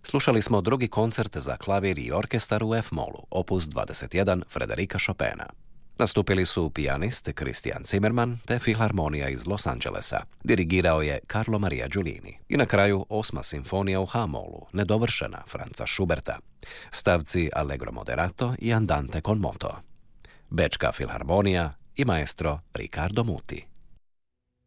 Slušali smo drugi koncert za klavir i orkestar u F-molu, opus 21 Frederika Chopina. Nastupili su pijanist Christian Zimmerman te filharmonija iz Los Angelesa. Dirigirao je Carlo Maria Giulini. I na kraju 8. simfonija u H-molu, nedovršena Franza Schuberta. Stavci Allegro moderato i Andante con moto. Bečka filharmonija i maestro Riccardo Muti.